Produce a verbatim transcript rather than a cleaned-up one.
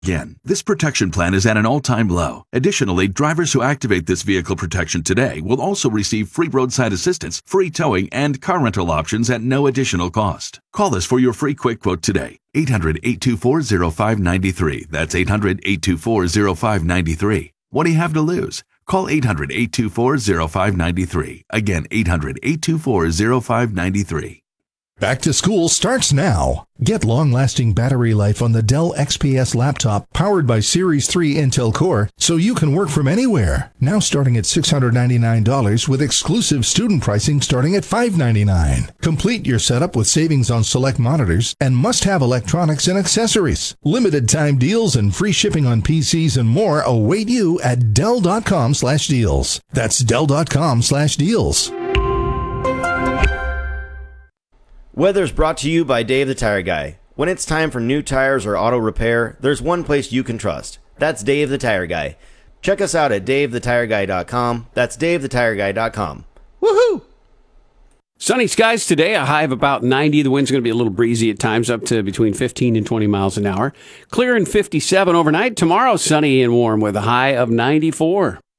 Again, this protection plan is at an all-time low. Additionally, drivers who activate this vehicle protection today will also receive free roadside assistance, free towing, and car rental options at no additional cost. Call us for your free quick quote today. eight hundred, eight two four, zero five nine three. That's eight hundred, eight two four, zero five nine three. What do you have to lose? Call eight hundred, eight two four, zero five nine three. Again, eight hundred, eight two four, zero five nine three. Back to school starts now. Get long-lasting battery life on the Dell X P S laptop powered by Series three Intel Core so you can work from anywhere. Now starting at six hundred ninety-nine dollars with exclusive student pricing starting at five hundred ninety-nine dollars. Complete your setup with savings on select monitors and must-have electronics and accessories. Limited time deals and free shipping on P Cs and more await you at Dell.com slash deals. That's Dell.com slash deals. Weather's brought to you by Dave the Tire Guy. When it's time for new tires or auto repair, there's one place you can trust. That's Dave the Tire Guy. Check us out at Dave the Tire Guy dot com. That's Dave the Tire Guy dot com. Woohoo! Sunny skies today, a high of about ninety. The wind's going to be a little breezy at times, up to between fifteen and twenty miles an hour. Clear and fifty-seven overnight. Tomorrow, sunny and warm with a high of ninety-four.